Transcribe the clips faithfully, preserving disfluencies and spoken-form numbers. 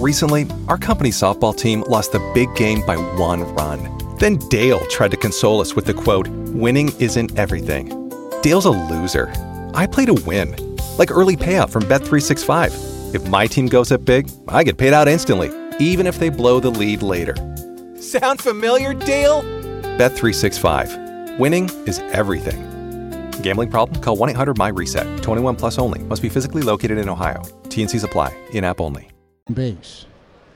Recently, our company softball team lost the big game by one run. Then Dale tried to console us with the quote, "Winning isn't everything." Dale's a loser. I play to win. Like early payout from Bet three sixty-five. If my team goes up big, I get paid out instantly, even if they blow the lead later. Sound familiar, Dale? Bet three sixty-five. Winning is everything. Gambling problem? Call one eight hundred M Y reset. twenty-one plus only. Must be physically located in Ohio. T N Cs apply. In-app only. Base.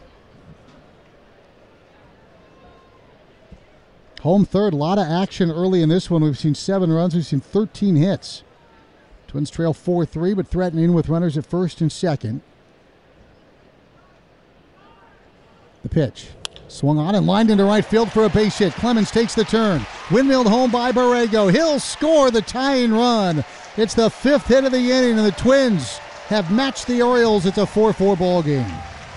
Home third. A lot of action early in this one. We've seen seven runs. We've seen thirteen hits. Twins trail four three, but threatening with runners at first and second. The pitch. Swung on and lined into right field for a base hit. Clemens takes the turn. Windmilled home by Borrego. He'll score the tying run. It's the fifth hit of the inning, and the Twins have matched the Orioles. It's a four four ball game.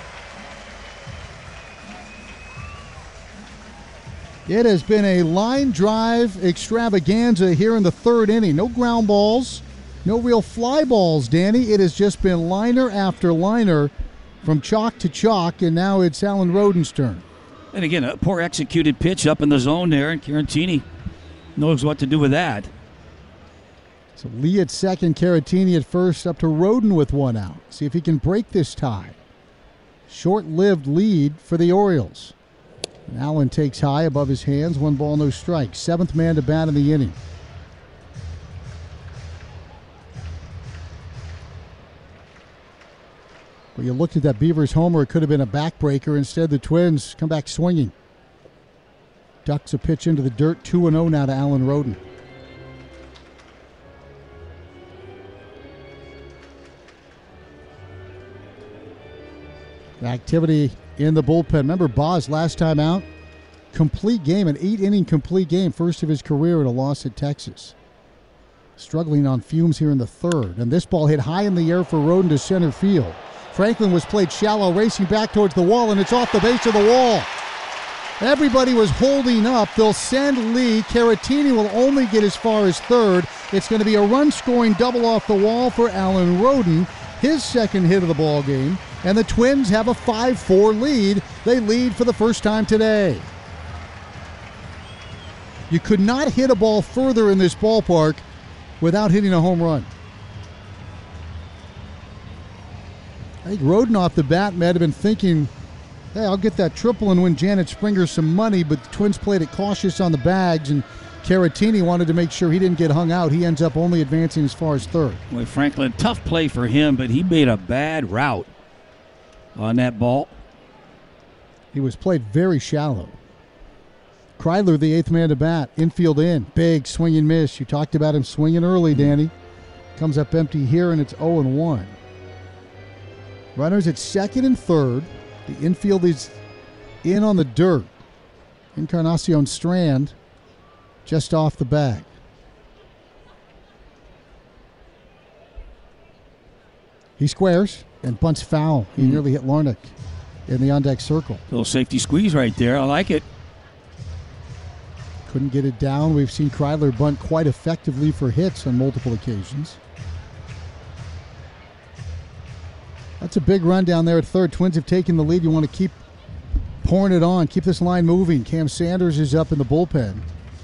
It has been a line drive extravaganza here in the third inning. No ground balls, no real fly balls, Danny. It has just been liner after liner from chalk to chalk, and now it's Alan Roden's turn. And again, a poor executed pitch up in the zone there, and Caratini knows what to do with that. So Lee at second, Caratini at first, up to Roden with one out. See if he can break this tie. Short-lived lead for the Orioles. And Allen takes high above his hands, one ball, no strikes. Seventh man to bat in the inning. Well, you looked at that Beavers homer, it could have been a backbreaker. Instead, the Twins come back swinging. Ducks a pitch into the dirt, two and oh now to Alan Roden. The activity in the bullpen. Remember Boz last time out? Complete game, an eight-inning complete game, first of his career at a loss at Texas. Struggling on fumes here in the third. And this ball hit high in the air for Roden to center field. Franklin was played shallow, racing back towards the wall, and it's off the base of the wall. Everybody was holding up. They'll send Lee. Caratini will only get as far as third. It's going to be a run-scoring double off the wall for Alan Roden, his second hit of the ball game. And the Twins have a five four lead. They lead for the first time today. You could not hit a ball further in this ballpark without hitting a home run. I think Roden off the bat might have been thinking, hey, I'll get that triple and win Janet Springer some money, but the Twins played it cautious on the bags, and Caratini wanted to make sure he didn't get hung out. He ends up only advancing as far as third. Boy, Franklin, tough play for him, but he made a bad route on that ball. He was played very shallow. Kreidler, the eighth man to bat, infield in. Big swing and miss. You talked about him swinging early, Danny. Comes up empty here, and it's oh and one. Runners at second and third. The infield is in on the dirt. Encarnacion Strand just off the bag. He squares and bunts foul. He mm. nearly hit Larnach in the on-deck circle. Little safety squeeze right there. I like it. Couldn't get it down. We've seen Kreidler bunt quite effectively for hits on multiple occasions. That's a big run down there at third. Twins have taken the lead. You want to keep pouring it on. Keep this line moving. Cam Sanders is up in the bullpen.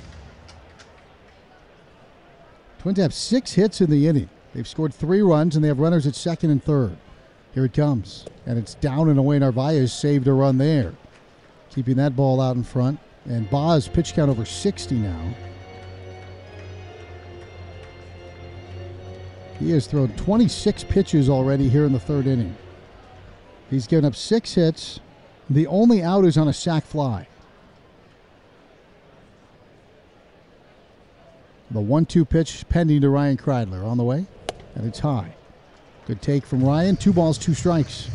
Twins have six hits in the inning. They've scored three runs, and they have runners at second and third. Here it comes. And it's down and away. Narvaez saved a run there. Keeping that ball out in front. And Boz pitch count over sixty now. He has thrown twenty-six pitches already here in the third inning. He's given up six hits. The only out is on a sac fly. The one two pitch pending to Ryan Kreidler on the way, and it's high. Good take from Ryan. Two balls, two strikes.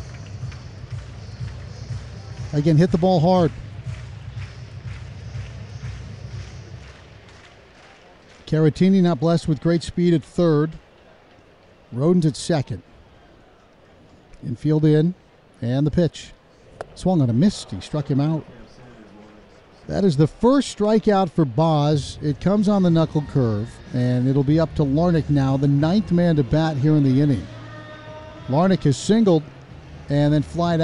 Again, hit the ball hard. Caratini not blessed with great speed at third. Roden's at second. Infield in, and the pitch. Swung on a miss. He struck him out. That is the first strikeout for Boz. It comes on the knuckle curve, and it'll be up to Larnach now, the ninth man to bat here in the inning. Larnach has singled and then flied out.